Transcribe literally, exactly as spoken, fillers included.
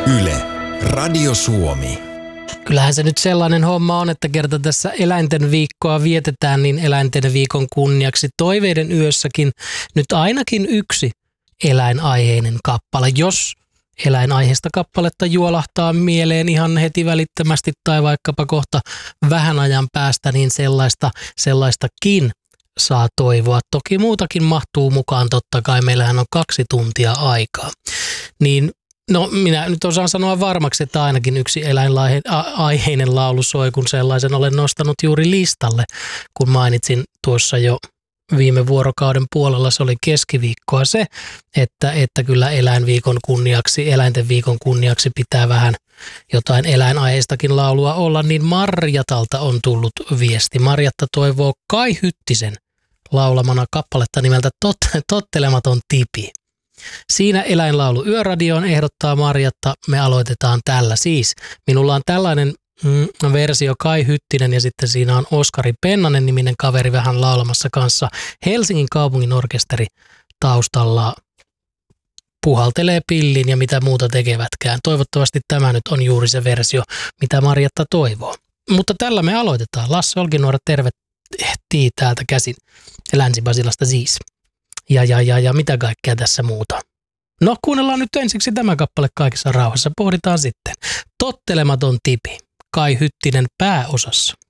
Yle, Radio Suomi. Kyllähän se nyt sellainen homma on, että kerta tässä eläinten viikkoa vietetään, niin eläinten viikon kunniaksi Toiveiden yössäkin nyt ainakin yksi eläinaiheinen kappale. Jos eläinaiheista kappaletta juolahtaa mieleen ihan heti välittömästi tai vaikkapa kohta vähän ajan päästä, niin sellaista, sellaistakin saa toivoa. Toki muutakin mahtuu mukaan, totta kai meillähän on kaksi tuntia aikaa. Niin no minä nyt osaan sanoa varmaksi, että ainakin yksi eläinaiheinen laulu soi, kun sellaisen olen nostanut juuri listalle, kun mainitsin tuossa jo viime vuorokauden puolella, se oli keskiviikkoa se, että, että kyllä eläinviikon kunniaksi, eläinten viikon kunniaksi pitää vähän jotain eläinaiheistakin laulua olla, niin Marjatalta on tullut viesti. Marjatta toivoo Kai Hyttisen laulamana kappaletta nimeltä Tot, Tottelematon tipi. Siinä eläinlaulu Yöradioon ehdottaa Marjatta. Me aloitetaan tällä siis. Minulla on tällainen mm, versio Kai Hyttinen ja sitten siinä on Oskari Pennanen niminen kaveri vähän laulamassa kanssa. Helsingin kaupungin orkesteri taustalla puhaltelee pillin ja mitä muuta tekevätkään. Toivottavasti tämä nyt on juuri se versio, mitä Marjatta toivoo. Mutta tällä me aloitetaan. Lasse Olkinuora, tervehdii täältä käsin Länsi-Basilasta siis. Ja, ja, ja, ja mitä kaikkea tässä muuta. No kuunnellaan nyt ensiksi tämä kappale kaikessa rauhassa. Pohditaan sitten. Tottelematon tipi. Kai Hyttinen pääosassa.